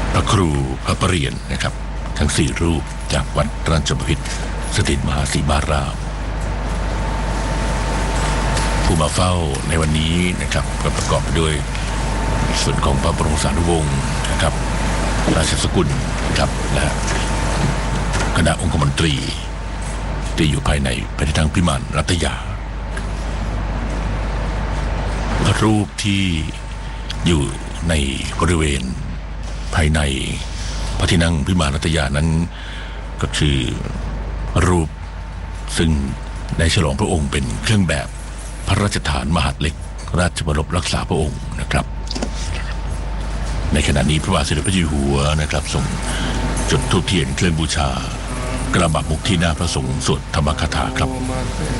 พระครูพระประเรียนนะครับทั้ง4รูปจากวัดราชบพิตรสถิตมหาสีมารามผู้มาเฝ้าในวันนี้นะครับก็ประกอบไปด้วยส่วนของพระบรมสารีวงศ์นะครับราชสกุลครับและคณะองคมนตรีที่อยู่ภายในพระที่นั่งพิมานรัตยาพระรูปที่อยู่ในบริเวณภายในพระที่นั่งพิมานรัตยานั้นก็คือรูปซึ่งได้ฉลองพระองค์เป็นเครื่องแบบพระราชทานมหาดเล็กราชบรมรักษาพระองค์นะครับในขณะนี้พระบาทสมเด็จพระเจ้าอยู่หัวนะครับทรงจุดธูปเทียนเครื่องบูชากระบะมุกที่หน้าพระสงฆ์สวดธรรมคาถาครับ